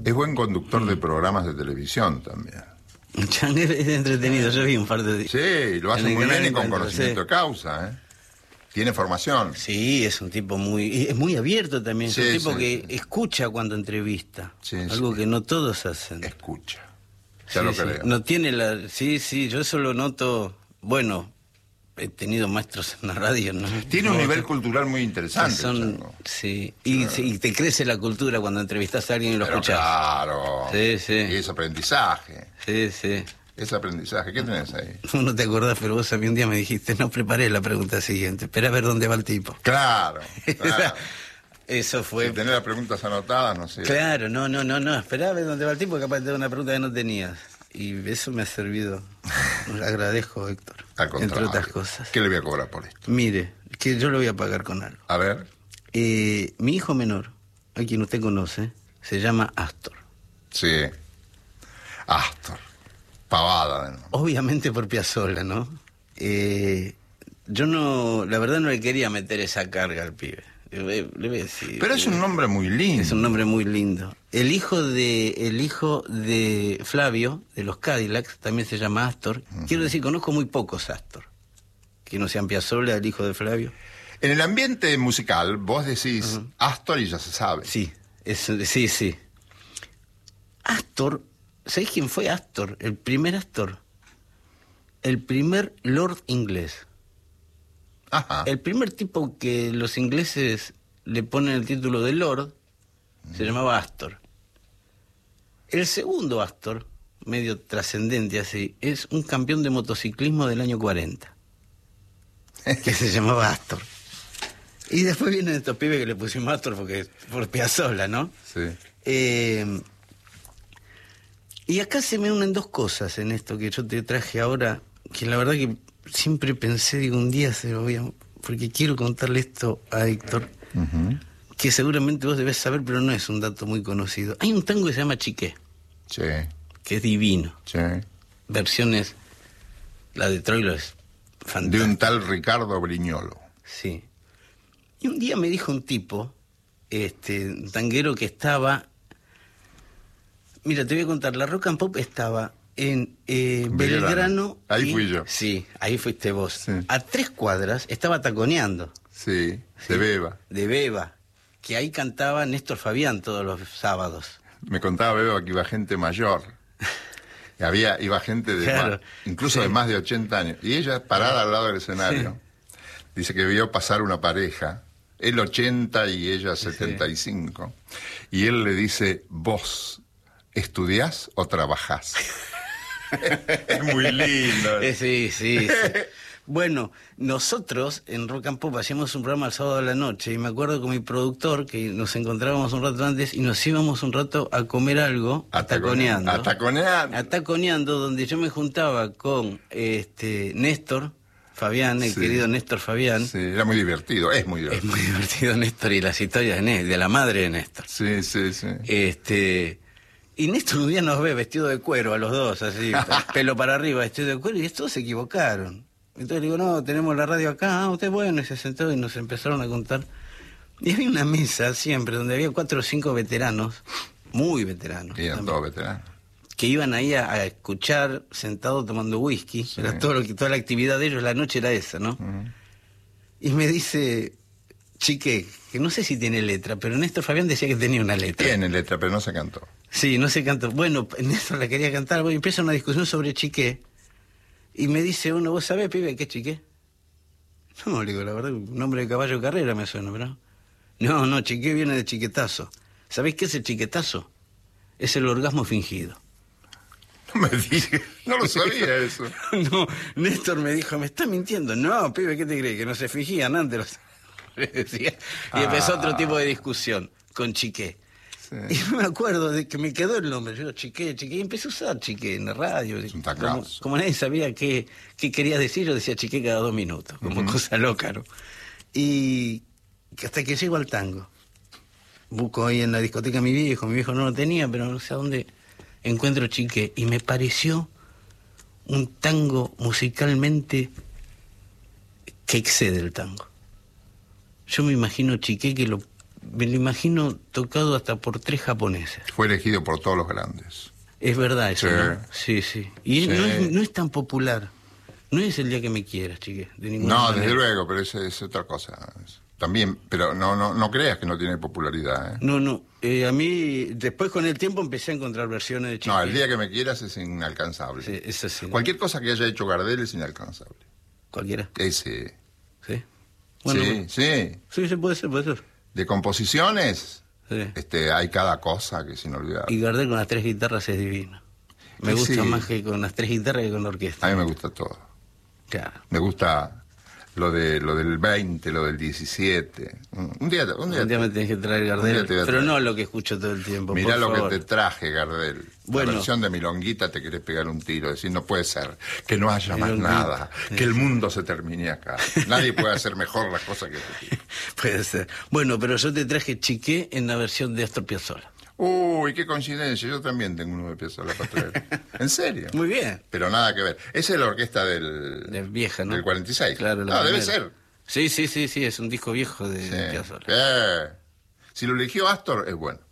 Es buen conductor de programas de televisión también. Es entretenido, yo vi un par de... Sí, lo hace muy bien y con conocimiento de causa, ¿eh? Tiene formación. Sí, es un tipo es muy abierto también, es un tipo que escucha cuando entrevista, algo que no todos hacen. Escucha, ya lo creo. No tiene yo eso lo noto, bueno, he tenido maestros en la radio, ¿no? Tiene un nivel cultural muy interesante. Y te crece la cultura cuando entrevistas a alguien y lo escuchas. Claro. Sí. Y es aprendizaje. Sí. Es aprendizaje. ¿Qué tenés ahí? No te acordás, pero vos a mí un día me dijiste, no preparé la pregunta siguiente, espera a ver dónde va el tipo. Claro. Eso fue... Si tenés las preguntas anotadas, no sé. Claro, no, esperá a ver dónde va el tipo, capaz de tener una pregunta que no tenías. Y eso me ha servido. Le agradezco, Héctor. Al contrario. Entre otras cosas. ¿Qué le voy a cobrar por esto? Mire, que yo lo voy a pagar con algo. A ver. Mi hijo menor, a quien usted conoce, se llama Astor. Sí. Astor. Pavada, ¿no? Obviamente por Piazzolla, ¿no? Yo la verdad no le quería meter esa carga al pibe. Le voy a decir, pero es un nombre muy lindo. Es un nombre muy lindo. El hijo de Flavio, de los Cadillacs, también se llama Astor. Quiero decir, conozco muy pocos Astor. Que no sean Piazzolla, el hijo de Flavio. En el ambiente musical, vos decís Astor y ya se sabe. Sí. Astor, ¿sabés quién fue Astor? El primer Astor. El primer Lord inglés. Ajá. El primer tipo que los ingleses le ponen el título de Lord se llamaba Astor. El segundo Astor, medio trascendente así, es un campeón de motociclismo del año 40, que se llamaba Astor. Y después vienen estos pibes que le pusimos Astor por Piazzolla, ¿no? Sí. Y acá se me unen dos cosas en esto que yo te traje ahora, que la verdad que siempre pensé, digo, un día se lo voy a... Porque quiero contarle esto a Héctor, que seguramente vos debés saber, pero no es un dato muy conocido. Hay un tango que se llama Chiqué. Sí. Que es divino. Sí. Versiones... La de Troilo es fantástica. De un tal Ricardo Brignolo. Sí. Y un día me dijo un tipo, un tanguero que estaba... Mira, te voy a contar, la Rock and Pop estaba en Belgrano. Ahí fui yo. Sí, ahí fuiste vos. Sí. A 3 cuadras estaba taconeando. Sí, de Beba. De Beba, que ahí cantaba Néstor Fabián todos los sábados. Me contaba Beba que iba gente mayor. Iba gente de incluso de más de 80 años. Y ella parada al lado del escenario. Dice que vio pasar una pareja, él 80 y ella 75. Y él le dice, vos, ¿estudiás o trabajás? Es muy lindo. Sí. Bueno, nosotros en Rock and Pop hacíamos un programa el sábado a la noche y me acuerdo con mi productor que nos encontrábamos un rato antes y nos íbamos un rato a comer algo taconeando. Taconeando, donde yo me juntaba con Néstor Fabián, el querido Néstor Fabián. Sí, era muy divertido, es muy divertido. Es muy divertido Néstor y las historias de la madre de Néstor. Sí. Y Néstor un día nos ve vestido de cuero a los dos, así, pelo para arriba, vestido de cuero, y todos se equivocaron. Entonces le digo, no, tenemos la radio acá, usted bueno, y se sentó y nos empezaron a contar. Y había una mesa siempre donde había 4 o 5 veteranos, muy veteranos. Eran todos veteranos. Que iban ahí a escuchar sentados tomando whisky. Sí. Era toda la actividad de ellos, la noche era esa, ¿no? Y me dice, Chiqué, que no sé si tiene letra, pero Néstor Fabián decía que tenía una letra. Tiene letra, pero no se cantó. Sí, no se cantó. Bueno, Néstor la quería cantar, bueno, empieza una discusión sobre Chiqué. Y me dice uno, ¿vos sabés, pibe, qué es Chiqué? No, le digo, la verdad, un nombre de caballo de carrera me suena, ¿verdad? No, Chiqué viene de chiquetazo. ¿Sabés qué es el chiquetazo? Es el orgasmo fingido. No me digas, no lo sabía eso. No, Néstor me dijo, me estás mintiendo. No, pibe, ¿qué te crees? Que no se fingían antes. Y empezó otro tipo de discusión con Chiqué. Sí. Y me acuerdo de que me quedó el nombre. Yo, Chiqué, y empecé a usar Chiqué en la radio. Es un como nadie sabía qué quería decir, yo decía Chiqué cada 2 minutos, como cosa loca, ¿no? Y hasta que llego al tango. Busco ahí en la discoteca a mi viejo no lo tenía, pero no sé a dónde encuentro Chiqué. Y me pareció un tango musicalmente que excede el tango. Yo me imagino Chiqué que me lo imagino tocado hasta por 3 japoneses. Fue elegido por todos los grandes. Es verdad eso, Sí. ¿no? Sí, sí. Y Sí. no es tan popular. No es El día que me quieras, chique, de ninguna No, manera. desde luego, pero es otra cosa. También, pero no creas que no tiene popularidad, ¿eh? No, a mí después con el tiempo empecé a encontrar versiones de Chique. No, El día que me quieras es inalcanzable. Sí, eso sí. Cualquier cosa que haya hecho Gardel es inalcanzable. Cualquiera. Ese. Sí. Bueno, sí. sí, se puede ser. De composiciones, Sí. hay cada cosa que es inolvidable. Y Gardel con las 3 guitarras es divino. Me Y gusta sí. más que con las 3 guitarras que con la orquesta. A mí me gusta todo. Claro. Me gusta lo del 20, lo del 17. Un día Un día me tenés que traer Gardel, te voy a pero traer. no lo que escucho todo el tiempo. Mirá por lo favor. que te traje, Gardel. Bueno. La versión de Milonguita te querés pegar un tiro, decir, no puede ser, que no haya más Milonguita. nada, que el mundo se termine acá. Nadie puede hacer mejor las cosas que tú. Puede ser. Bueno, pero yo te traje Chiqué en la versión de Astor Piazzolla. Uy, qué coincidencia, yo también tengo uno de Piazzolla para traer. ¿En serio? Muy bien. Pero nada que ver. Esa es la orquesta del... De vieja, ¿no? Del 46. Claro, la No, debe primera. ser. Sí, es un disco viejo de Sí. Piazzolla. Si lo eligió Astor, es bueno.